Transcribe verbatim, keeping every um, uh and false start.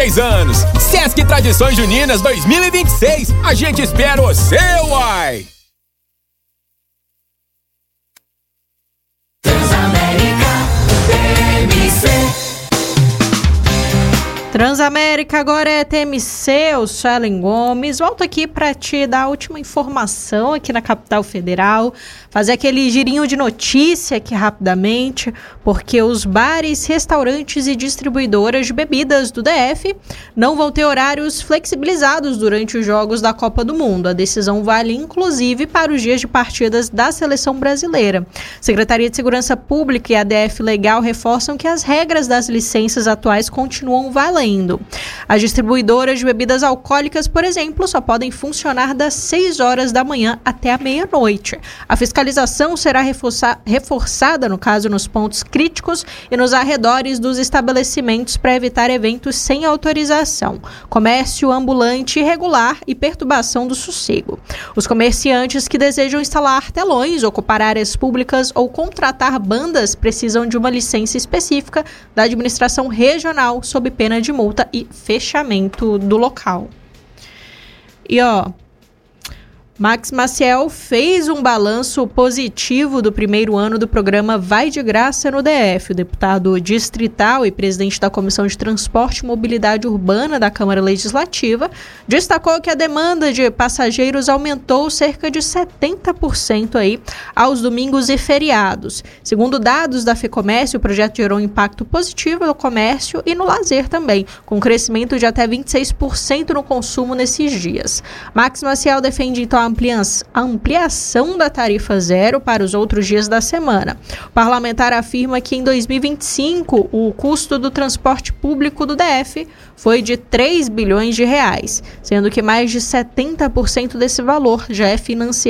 anos. Sesc Tradições Juninas dois mil e vinte e seis. A gente espera você, uai! Transamérica T M C. Transamérica agora é T M C, eu sou Ellen Gomes. Volto aqui para te dar a última informação aqui na capital federal, fazer aquele girinho de notícia aqui rapidamente, porque os bares, restaurantes e distribuidoras de bebidas do D F não vão ter horários flexibilizados durante os Jogos da Copa do Mundo. A decisão vale inclusive para os dias de partidas da seleção brasileira. Secretaria de Segurança Pública e a D F Legal reforçam que as regras das licenças atuais continuam valendo. As distribuidoras de bebidas alcoólicas, por exemplo, só podem funcionar das seis horas da manhã até a meia-noite. A fiscalização será reforça- reforçada, no caso, nos pontos críticos e nos arredores dos estabelecimentos para evitar eventos sem autorização, comércio ambulante irregular e perturbação do sossego. Os comerciantes que desejam instalar telões, ocupar áreas públicas ou contratar bandas precisam de uma licença específica da administração regional sob pena de multa e fechamento do local. E ó, Max Maciel fez um balanço positivo do primeiro ano do programa Vai de Graça no D F. O deputado distrital e presidente da Comissão de Transporte e Mobilidade Urbana da Câmara Legislativa destacou que a demanda de passageiros aumentou cerca de setenta por cento aí aos domingos e feriados. Segundo dados da FEComércio, o projeto gerou um impacto positivo no comércio e no lazer também, com crescimento de até vinte e seis por cento no consumo nesses dias. Max Maciel defende então a ampliação da tarifa zero para os outros dias da semana. O parlamentar afirma que em dois mil e vinte e cinco o custo do transporte público do D F foi de três bilhões de reais, sendo que mais de setenta por cento desse valor já é financiado